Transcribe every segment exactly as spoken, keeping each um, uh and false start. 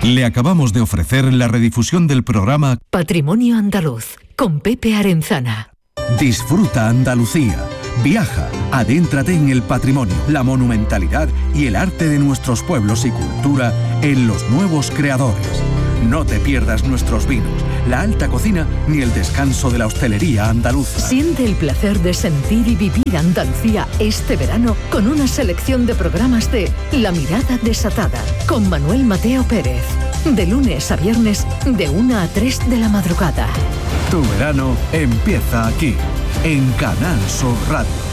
Le acabamos de ofrecer la redifusión del programa Patrimonio Andaluz, con Pepe Arenzana. Disfruta Andalucía. Viaja, adéntrate en el patrimonio, la monumentalidad y el arte de nuestros pueblos y cultura en Los Nuevos Creadores. No te pierdas nuestros vinos, la alta cocina ni el descanso de la hostelería andaluza. Siente el placer de sentir y vivir Andalucía este verano con una selección de programas de La Mirada Desatada con Manuel Mateo Pérez. De lunes a viernes, de una a tres de la madrugada. Tu verano empieza aquí, en Canal Sur Radio.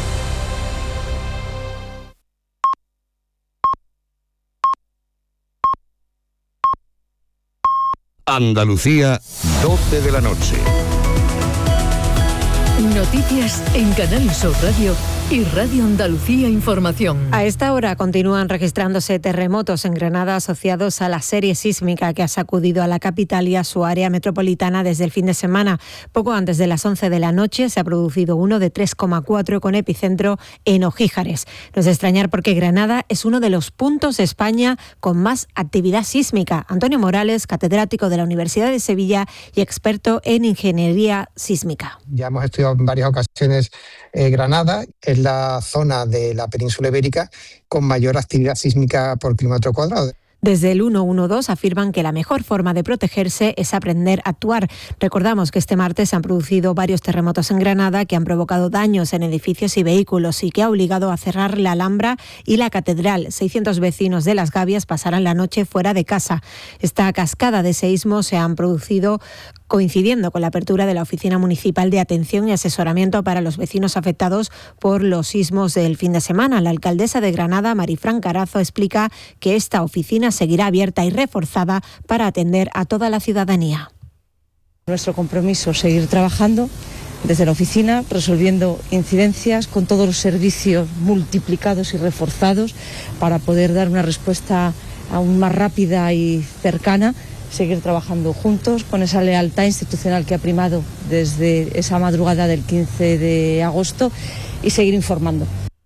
Andalucía, doce de la noche. Noticias en Canal Sur Radio y Radio Andalucía Información. A esta hora continúan registrándose terremotos en Granada asociados a la serie sísmica que ha sacudido a la capital y a su área metropolitana desde el fin de semana. Poco antes de las once de la noche se ha producido uno de tres coma cuatro con epicentro en Ojíjares. No es de extrañar porque Granada es uno de los puntos de España con más actividad sísmica. Antonio Morales, catedrático de la Universidad de Sevilla y experto en ingeniería sísmica. Ya hemos estudiado en varias ocasiones eh, Granada, es la zona de la península ibérica con mayor actividad sísmica por kilómetro cuadrado. Desde el ciento doce afirman que la mejor forma de protegerse es aprender a actuar. Recordamos que este martes se han producido varios terremotos en Granada que han provocado daños en edificios y vehículos y que ha obligado a cerrar la Alhambra y la Catedral. seiscientos vecinos de Las Gavias pasarán la noche fuera de casa. Esta cascada de seísmos se han producido coincidiendo con la apertura de la Oficina Municipal de Atención y Asesoramiento para los vecinos afectados por los sismos del fin de semana. La alcaldesa de Granada, Marifran Carazo, explica que esta oficina seguirá abierta y reforzada para atender a toda la ciudadanía. Nuestro compromiso es seguir trabajando desde la oficina, resolviendo incidencias con todos los servicios multiplicados y reforzados para poder dar una respuesta aún más rápida y cercana. Seguir trabajando juntos con esa lealtad institucional que ha primado desde esa madrugada del quince de agosto y seguir informando.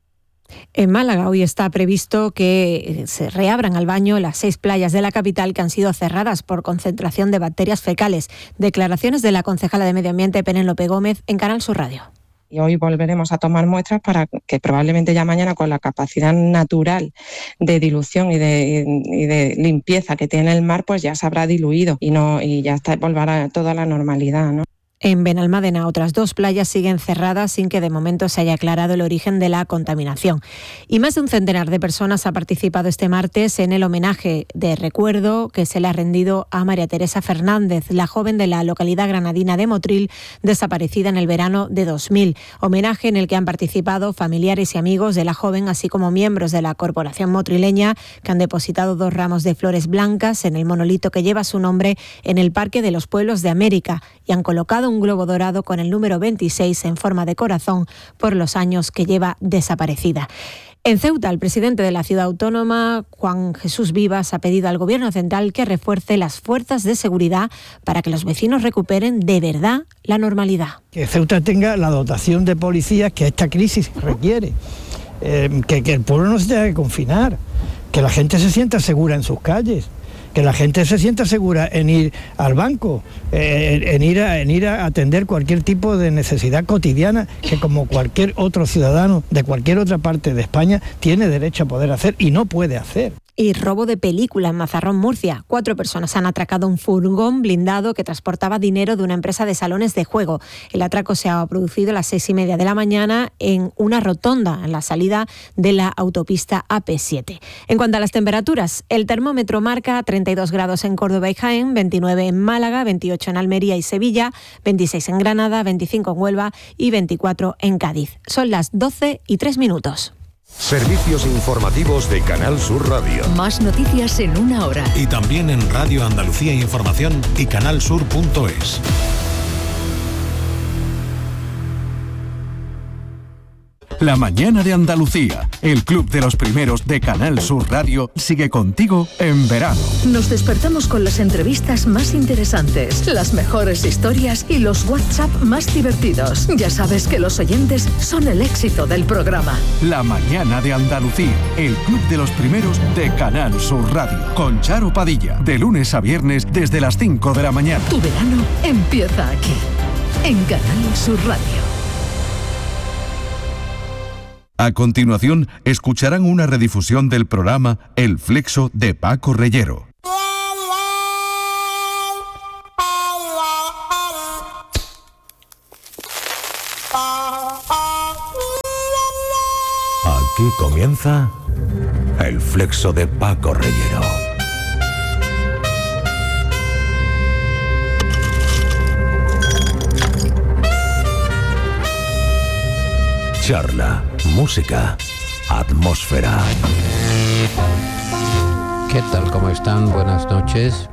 En Málaga hoy está previsto que se reabran al baño las seis playas de la capital que han sido cerradas por concentración de bacterias fecales. Declaraciones de la concejala de Medio Ambiente, Penélope Gómez, en Canal Sur Radio. Y hoy volveremos a tomar muestras para que probablemente ya mañana, con la capacidad natural de dilución y de, y de limpieza que tiene el mar, pues ya se habrá diluido y no y ya está, volverá a toda la normalidad, ¿no? En Benalmádena, otras dos playas siguen cerradas sin que de momento se haya aclarado el origen de la contaminación. Y más de un centenar de personas ha participado este martes en el homenaje de recuerdo que se le ha rendido a María Teresa Fernández, la joven de la localidad granadina de Motril, desaparecida en el verano de dos mil. Homenaje en el que han participado familiares y amigos de la joven, así como miembros de la corporación motrileña, que han depositado dos ramos de flores blancas en el monolito que lleva su nombre en el Parque de los Pueblos de América y han colocado un globo dorado con el número veintiséis en forma de corazón por los años que lleva desaparecida. En Ceuta, el presidente de la ciudad autónoma, Juan Jesús Vivas, ha pedido al Gobierno central que refuerce las fuerzas de seguridad para que los vecinos recuperen de verdad la normalidad. Que Ceuta tenga la dotación de policías que esta crisis requiere, eh, que, que el pueblo no se tenga que confinar, que la gente se sienta segura en sus calles, que la gente se sienta segura en ir al banco, eh, en, ir a, en ir a atender cualquier tipo de necesidad cotidiana que como cualquier otro ciudadano de cualquier otra parte de España tiene derecho a poder hacer y no puede hacer. Y robo de película en Mazarrón, Murcia. Cuatro personas han atracado un furgón blindado que transportaba dinero de una empresa de salones de juego. El atraco se ha producido a las seis y media de la mañana en una rotonda en la salida de la autopista A P siete. En cuanto a las temperaturas, el termómetro marca treinta y dos grados en Córdoba y Jaén, veintinueve en Málaga, veintiocho en Almería y Sevilla, veintiséis en Granada, veinticinco en Huelva y veinticuatro en Cádiz. Son las doce y tres minutos. Servicios informativos de Canal Sur Radio. Más noticias en una hora. Y también en Radio Andalucía Información y canalsur punto es. La mañana de Andalucía, el club de los primeros de Canal Sur Radio, sigue contigo en verano. Nos despertamos con las entrevistas más interesantes, las mejores historias y los WhatsApp más divertidos. Ya sabes que los oyentes son el éxito del programa. La mañana de Andalucía, el club de los primeros de Canal Sur Radio, con Charo Padilla, de lunes a viernes desde las cinco de la mañana. Tu verano empieza aquí, en Canal Sur Radio. A continuación, escucharán una redifusión del programa El Flexo de Paco Reyero. Aquí comienza El Flexo de Paco Reyero. Charla, música, atmósfera. ¿Qué tal? ¿Cómo están? Buenas noches.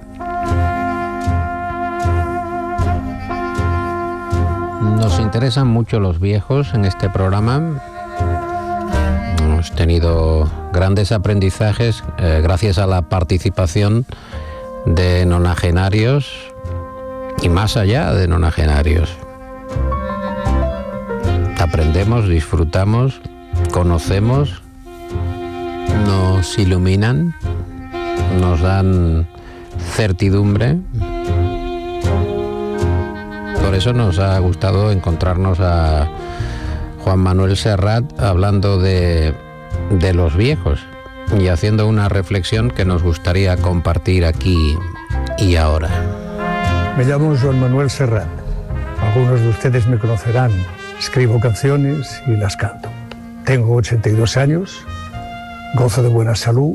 Nos interesan mucho los viejos en este programa. Hemos tenido grandes aprendizajes eh, gracias a la participación de nonagenarios y más allá de nonagenarios. Aprendemos, disfrutamos, conocemos, nos iluminan, nos dan certidumbre. Por eso nos ha gustado encontrarnos a Juan Manuel Serrat hablando de, de los viejos y haciendo una reflexión que nos gustaría compartir aquí y ahora. Me llamo Juan Manuel Serrat. Algunos de ustedes me conocerán. Escribo canciones y las canto. Tengo ochenta y dos años, gozo de buena salud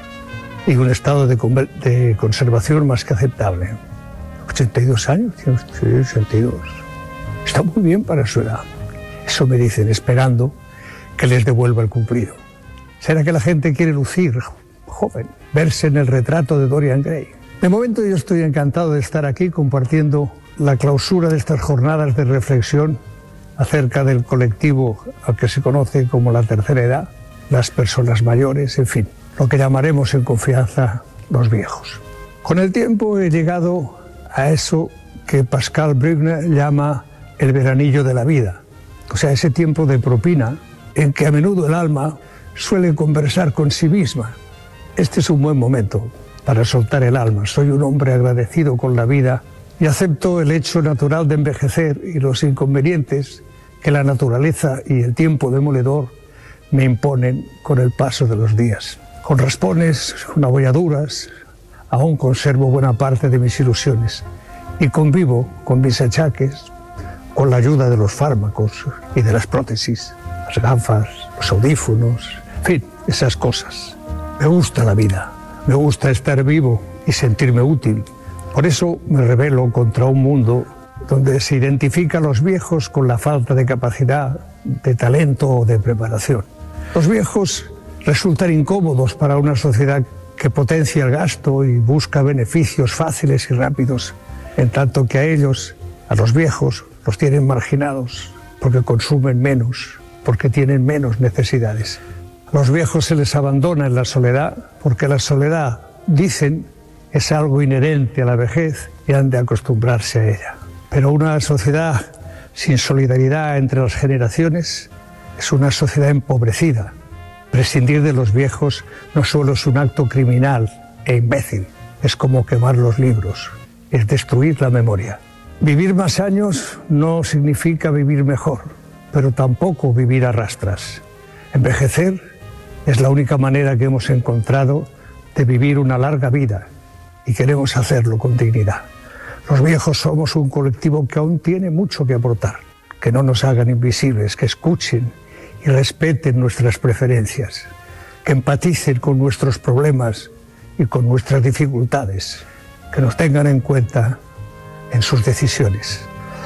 y un estado de, con- de conservación más que aceptable. ¿ochenta y dos años? Sí, ochenta y dos. Está muy bien para su edad. Eso me dicen, esperando que les devuelva el cumplido. ¿Será que la gente quiere lucir joven, verse en el retrato de Dorian Gray? De momento yo estoy encantado de estar aquí compartiendo la clausura de estas jornadas de reflexión acerca del colectivo al que se conoce como la tercera edad, las personas mayores, en fin, lo que llamaremos en confianza los viejos. Con el tiempo he llegado a eso que Pascal Bruckner llama el veranillo de la vida, o sea, ese tiempo de propina en que a menudo el alma suele conversar con sí misma. Este es un buen momento para soltar el alma. Soy un hombre agradecido con la vida y acepto el hecho natural de envejecer y los inconvenientes que la naturaleza y el tiempo demoledor me imponen con el paso de los días. Con raspones, con abolladuras, aún conservo buena parte de mis ilusiones y convivo con mis achaques con la ayuda de los fármacos y de las prótesis, las gafas, los audífonos, en fin, esas cosas. Me gusta la vida, me gusta estar vivo y sentirme útil. Por eso me rebelo contra un mundo donde se identifica a los viejos con la falta de capacidad, de talento o de preparación. Los viejos resultan incómodos para una sociedad que potencia el gasto y busca beneficios fáciles y rápidos, en tanto que a ellos, a los viejos, los tienen marginados porque consumen menos, porque tienen menos necesidades. A los viejos se les abandona en la soledad porque la soledad, dicen, es algo inherente a la vejez y han de acostumbrarse a ella. Pero una sociedad sin solidaridad entre las generaciones es una sociedad empobrecida. Prescindir de los viejos no solo es un acto criminal e imbécil, es como quemar los libros, es destruir la memoria. Vivir más años no significa vivir mejor, pero tampoco vivir a rastras. Envejecer es la única manera que hemos encontrado de vivir una larga vida y queremos hacerlo con dignidad. Los viejos somos un colectivo que aún tiene mucho que aportar, que no nos hagan invisibles, que escuchen y respeten nuestras preferencias, que empaticen con nuestros problemas y con nuestras dificultades, que nos tengan en cuenta en sus decisiones.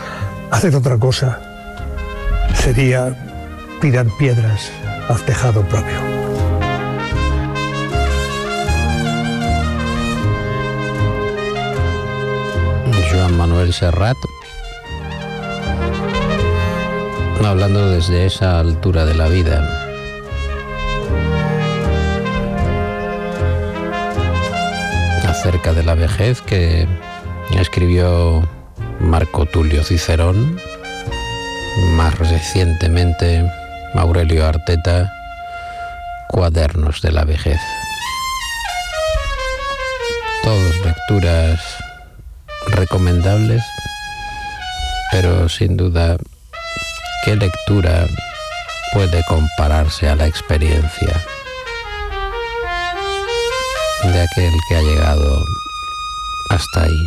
Hacer otra cosa sería tirar piedras al tejado propio. Joan Manuel Serrat, hablando desde esa altura de la vida. Acerca de la vejez que escribió Marco Tulio Cicerón, más recientemente Aurelio Arteta, Cuadernos de la vejez. Todas lecturas recomendables, pero sin duda, ¿qué lectura puede compararse a la experiencia de aquel que ha llegado hasta ahí?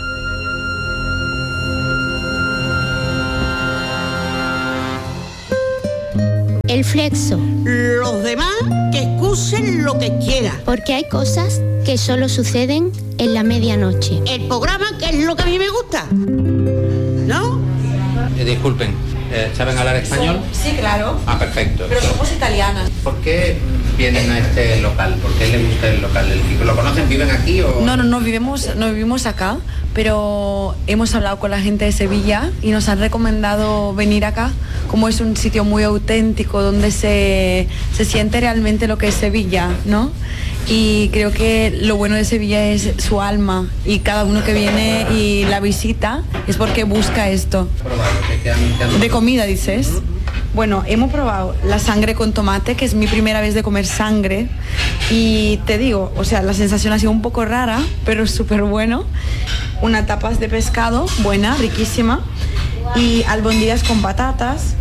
El flexo. Los demás que excusen lo que quieran. Porque hay cosas que solo suceden en la medianoche. El programa que es lo que a mí me gusta, ¿no? Eh, disculpen, eh, ¿saben hablar español? Sí, claro. Ah, perfecto. Pero somos italianas. ¿Por qué vienen a este local? ¿Por qué les gusta el local del Kiko? ¿Lo conocen? ¿Viven aquí o...? No, no, no vivimos, no vivimos acá, pero hemos hablado con la gente de Sevilla y nos han recomendado venir acá, como es un sitio muy auténtico donde se, se siente realmente lo que es Sevilla, ¿no? Y creo que lo bueno de Sevilla es su alma, y cada uno que viene y la visita es porque busca esto. De comida, dices. Bueno, hemos probado la sangre con tomate, que es mi primera vez de comer sangre, y te digo, o sea, la sensación ha sido un poco rara, pero es súper bueno. Una tapas de pescado, buena, riquísima, y albóndigas con patatas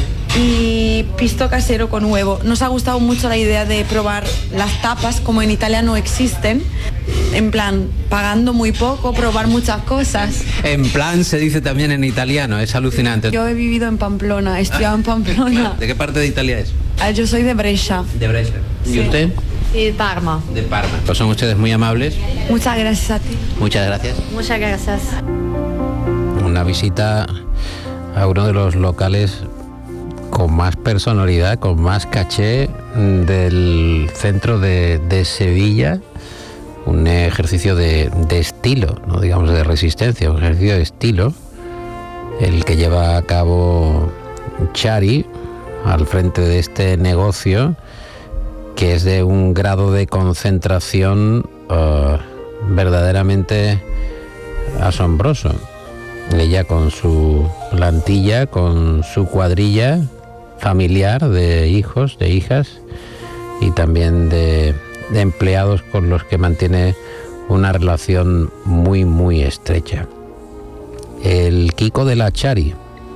y pisto casero con huevo. Nos ha gustado mucho la idea de probar las tapas, como en Italia no existen, en plan, pagando muy poco, probar muchas cosas. En plan se dice también en italiano, es alucinante. Yo he vivido en Pamplona, he estudiado en Pamplona. ¿De qué parte de Italia es? Ah, yo soy de Brescia. De Brescia. ¿Y sí. usted? Y de Parma. De Parma. Pues son ustedes muy amables. Muchas gracias a ti. Muchas gracias. Muchas gracias. Una visita a uno de los locales con más personalidad, con más caché del centro de, de Sevilla. Un ejercicio de, de estilo, no digamos de resistencia, un ejercicio de estilo, el que lleva a cabo Chari al frente de este negocio, que es de un grado de concentración uh, verdaderamente asombroso. Ella con su plantilla, con su cuadrilla familiar de hijos, de hijas y también de, de empleados con los que mantiene una relación muy muy estrecha. El Kiko de la Chari,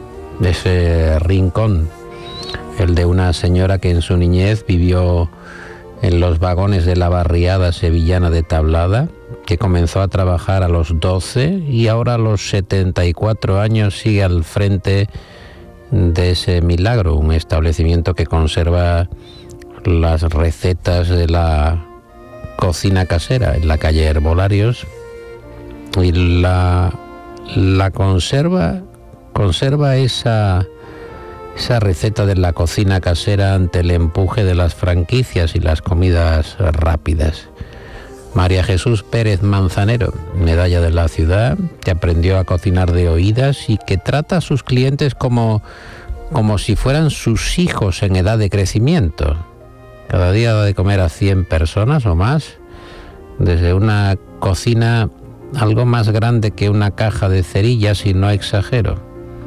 ese rincón, el de una señora que en su niñez vivió en los vagones de la barriada sevillana de Tablada, que comenzó a trabajar a los doce y ahora a los setenta y cuatro años sigue al frente de ese milagro, un establecimiento que conserva las recetas de la cocina casera en la calle Herbolarios, y la, la conserva, conserva esa, esa receta de la cocina casera ante el empuje de las franquicias y las comidas rápidas. María Jesús Pérez Manzanero, medalla de la ciudad, que aprendió a cocinar de oídas y que trata a sus clientes como, como si fueran sus hijos en edad de crecimiento. Cada día da de comer a cien personas o más, desde una cocina algo más grande que una caja de cerillas, y no exagero.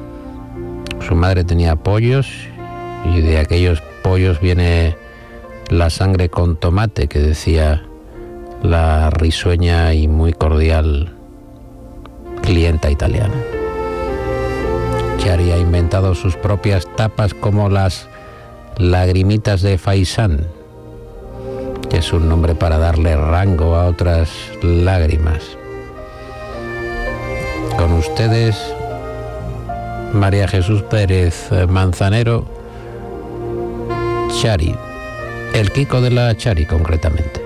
Su madre tenía pollos y de aquellos pollos viene la sangre con tomate que decía la risueña y muy cordial clienta italiana. Chari ha inventado sus propias tapas, como las lagrimitas de faisán, que es un nombre para darle rango a otras lágrimas. Con ustedes, María Jesús Pérez Manzanero, Chari, el Kiko de la Chari concretamente.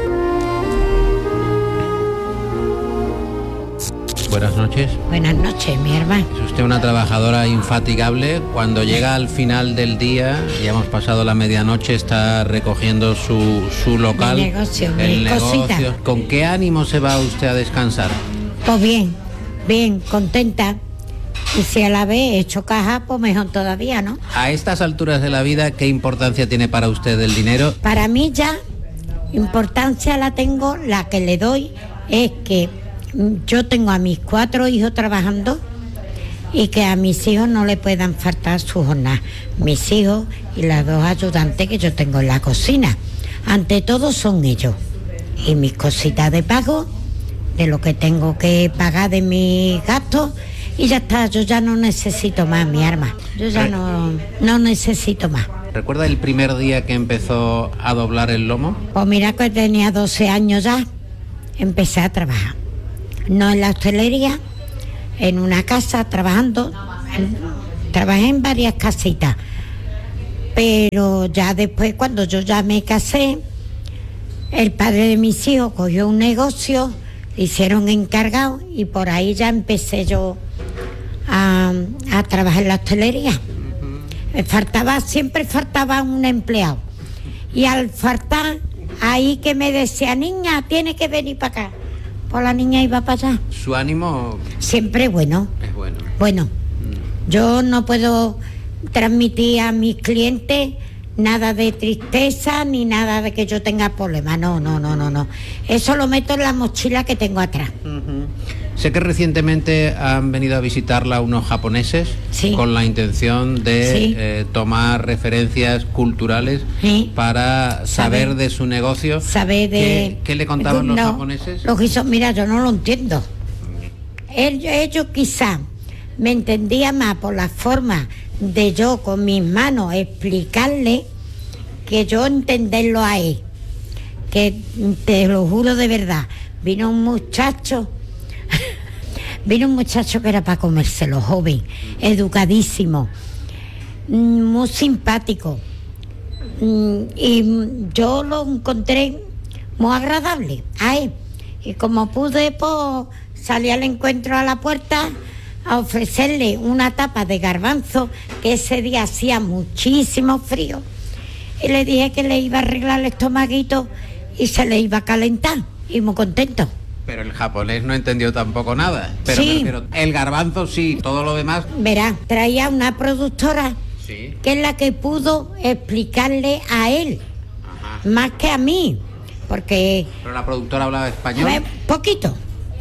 Buenas noches. Buenas noches, mi hermano. Es usted una trabajadora infatigable. Cuando llega al final del día, ya hemos pasado la medianoche, está recogiendo su, su local. Mi negocio, el mi negocio. cosita. ¿Con qué ánimo se va usted a descansar? Pues bien, bien, contenta. Y si a la vez he hecho caja, pues mejor todavía, ¿no? A estas alturas de la vida, ¿qué importancia tiene para usted el dinero? Para mí ya, importancia la tengo, la que le doy es que yo tengo a mis cuatro hijos trabajando y que a mis hijos no le puedan faltar su jornada. Mis hijos y las dos ayudantes que yo tengo en la cocina. Ante todo son ellos. Y mis cositas de pago, de lo que tengo que pagar de mis gastos, y ya está, yo ya no necesito más mi arma. Yo ya no, no necesito más. ¿Recuerda el primer día que empezó a doblar el lomo? Pues mira que tenía doce años ya, empecé a trabajar. No en la hostelería, en una casa trabajando. Trabajé en varias casitas. Pero ya después, cuando yo ya me casé, el padre de mis hijos cogió un negocio, le hicieron encargado y por ahí ya empecé yo a, a trabajar en la hostelería. Me faltaba, siempre faltaba un empleado. Y al faltar, ahí que me decía, niña, tiene que venir para acá. Pues la niña iba para allá. ¿Su ánimo? Siempre bueno. Es bueno. Bueno, yo no puedo transmitir a mis clientes nada de tristeza ni nada de que yo tenga problemas. No, no, no, no, no. Eso lo meto en la mochila que tengo atrás. Uh-huh. Sé que recientemente han venido a visitarla unos japoneses, sí, con la intención de sí. eh, tomar referencias culturales, sí, para saber Sabe, de su negocio. Saber de... ¿Qué, qué le contaban no, los japoneses? Los hizo, mira, yo no lo entiendo. Ellos, ellos quizá me entendían más por la forma de yo con mis manos explicarle que yo entenderlo a él. Que te lo juro de verdad, vino un muchacho... Vino un muchacho que era para comérselo, joven, educadísimo, muy simpático. Y yo lo encontré muy agradable a él. Y como pude, pues salí al encuentro a la puerta a ofrecerle una tapa de garbanzo, que ese día hacía muchísimo frío. Y le dije que le iba a arreglar el estomaguito y se le iba a calentar. Y muy contento. Pero el japonés no entendió tampoco nada. Pero, sí. pero el garbanzo sí, todo lo demás... Verá, traía una productora, sí, que es la que pudo explicarle a él, ajá, más que a mí, porque... Pero la productora hablaba español. Eh, poquito.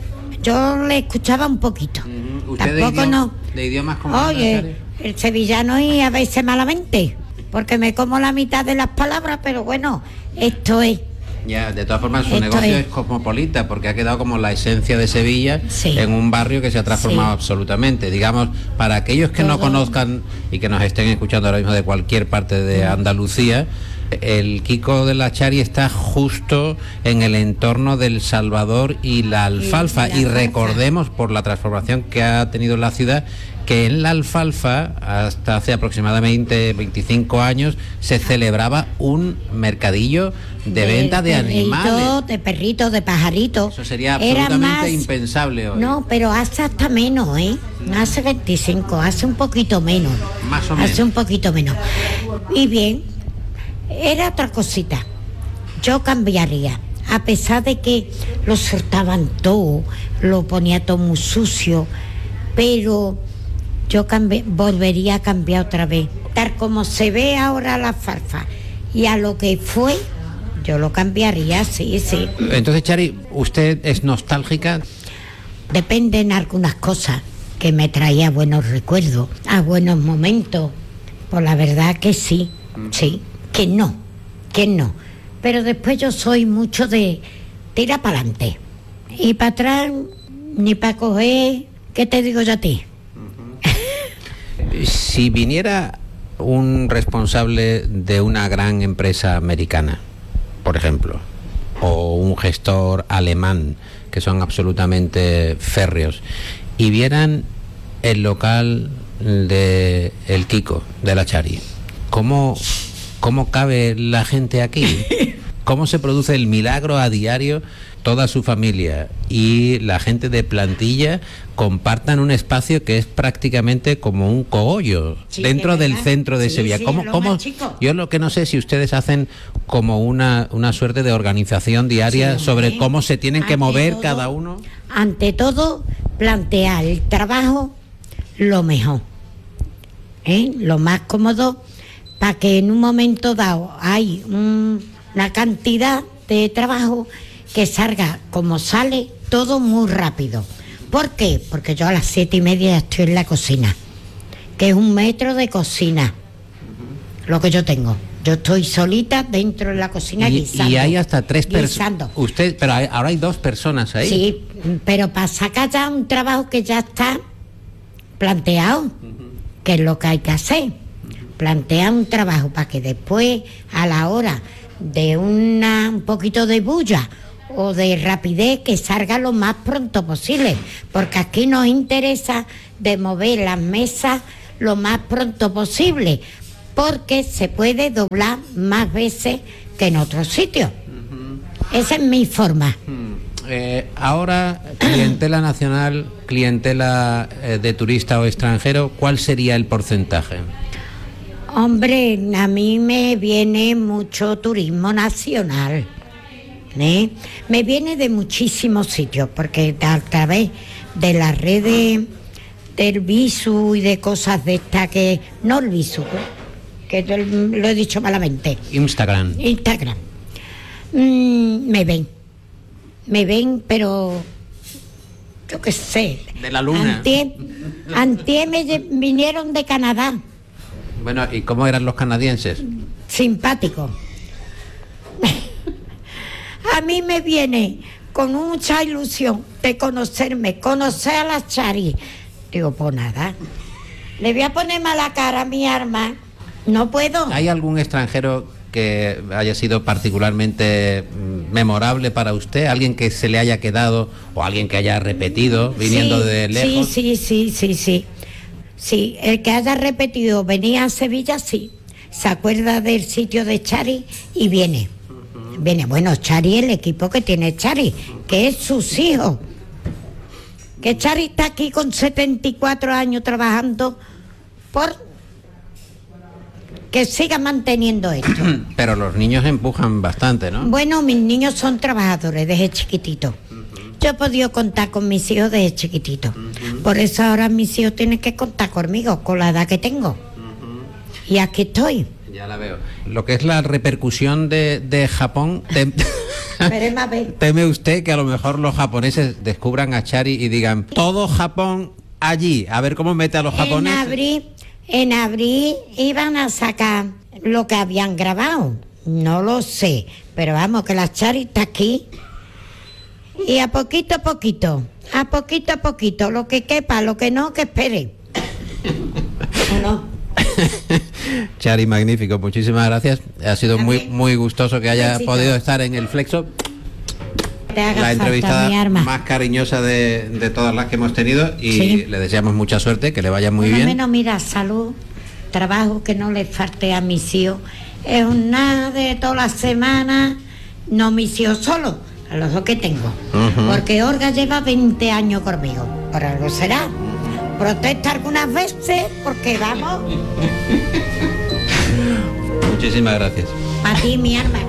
Yo le escuchaba un poquito. Uh-huh. ¿Usted Tampoco de, idioma, no. de idiomas como... Oye, el sevillano y a veces malamente, porque me como la mitad de las palabras, pero bueno, esto es... Ya, de todas formas su Esto negocio es... es cosmopolita, porque ha quedado como la esencia de Sevilla, sí, en un barrio que se ha transformado, sí, absolutamente. Digamos, para aquellos que Todo. no conozcan y que nos estén escuchando ahora mismo de cualquier parte de Andalucía, el Quico de la Chari está justo en el entorno del Salvador y la Alfalfa. Y, la y recordemos, por la transformación que ha tenido la ciudad, que en la Alfalfa, hasta hace aproximadamente veinticinco años, se celebraba un mercadillo de, de venta de perrito, animales. De perritos, de pajaritos. Eso sería absolutamente más, impensable hoy. No, pero hace hasta menos, ¿eh? No hace veinticinco, hace un poquito menos. Más o menos. Hace un poquito menos. Y bien, era otra cosita. Yo cambiaría. A pesar de que lo soltaban todo, lo ponía todo muy sucio, pero... yo cambié, volvería a cambiar otra vez. Tal como se ve ahora la Alfalfa y a lo que fue, yo lo cambiaría, sí, sí. Entonces, Chari, ¿usted es nostálgica? Depende en algunas cosas, que me traía buenos recuerdos, a buenos momentos. Pues la verdad que sí, sí, que no, que no. Pero después yo soy mucho de tira para adelante. Y para atrás, ni para coger, ¿qué te digo yo a ti? Si viniera un responsable de una gran empresa americana, por ejemplo, o un gestor alemán, que son absolutamente férreos, y vieran el local de el Quico, de la Chari, ¿cómo, cómo cabe la gente aquí? ¿Cómo se produce el milagro a diario? Toda su familia y la gente de plantilla compartan un espacio que es prácticamente como un cogollo, sí, dentro de del centro de sí, Sevilla. Sí, ¿Cómo, cómo, yo lo que no sé si ustedes hacen como una, una suerte de organización diaria, sí, sobre cómo se tienen que mover todo, cada uno. Ante todo, plantear el trabajo, lo mejor, ¿eh? Lo más cómodo, para que en un momento dado hay un, una cantidad de trabajo que salga como sale todo muy rápido. ¿Por qué? Porque yo a las siete y media ya estoy en la cocina, que es un metro de cocina, lo que yo tengo. Yo estoy solita dentro de la cocina y, guisando. Y hay hasta tres personas. Usted, pero hay, ahora hay dos personas ahí. Sí, pero para sacar ya un trabajo que ya está planteado, uh-huh. que es lo que hay que hacer. Plantear un trabajo para que después, a la hora de una, un poquito de bulla o de rapidez, que salga lo más pronto posible, porque aquí nos interesa de mover las mesas lo más pronto posible, porque se puede doblar más veces que en otros sitios. Uh-huh. Esa es mi forma. Uh-huh. Eh, ahora, clientela nacional, clientela eh, de turista o extranjero, ¿cuál sería el porcentaje? Hombre, a mí me viene mucho turismo nacional, ¿eh? Me viene de muchísimos sitios, porque a través de las redes del Visu y de cosas de esta que... No el Visu, que lo he dicho malamente. Instagram. Instagram. Mm, me ven. Me ven, pero... Yo qué sé. De la luna. Antier, antier me vinieron de Canadá. Bueno, ¿y cómo eran los canadienses? Simpáticos. A mí me viene con mucha ilusión de conocerme, conocer a la Chari. Digo, pues nada, le voy a poner mala cara a mi arma. No puedo. ¿Hay algún extranjero que haya sido particularmente memorable para usted? ¿Alguien que se le haya quedado o alguien que haya repetido viniendo sí, de lejos? Sí, sí, sí, sí, sí. Sí, el que haya repetido venía a Sevilla, sí. Se acuerda del sitio de Chari y viene. Uh-huh. Viene, bueno, Chari, el equipo que tiene Chari, que es sus hijos. Que Chari está aquí con setenta y cuatro años trabajando por que siga manteniendo esto. Pero los niños empujan bastante, ¿no? Bueno, mis niños son trabajadores desde chiquititos. Yo he podido contar con mis hijos desde chiquitito. Uh-huh. Por eso ahora mis hijos tienen que contar conmigo, con la edad que tengo. Uh-huh. Y aquí estoy. Ya la veo. Lo que es la repercusión de, de Japón, tem... teme usted que a lo mejor los japoneses descubran a Chari y digan, todo Japón allí, a ver cómo mete a los japoneses. En abril, en abril iban a sacar lo que habían grabado. No lo sé, pero vamos, que la Chari está aquí. Y a poquito a poquito, a poquito a poquito, lo que quepa, lo que no, que espere. ¿O no? Chari, magnífico, muchísimas gracias. Ha sido muy muy gustoso que haya Besito. podido estar en el Flexo. La entrevistada más cariñosa de, de todas las que hemos tenido y sí. Le deseamos mucha suerte, que le vaya muy Por bien. Por lo menos, mira, salud, trabajo, que no le falte a mis hijos. Es una de todas las semanas, no mis hijos solo, a los dos que tengo. Uh-huh. Porque Olga lleva veinte años conmigo, por algo será. Protesta algunas veces, porque vamos. Muchísimas gracias. A ti, mi arma.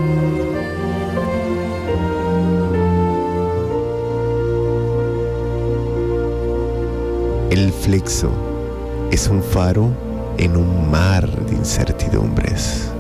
El Flexo es un faro en un mar de incertidumbres.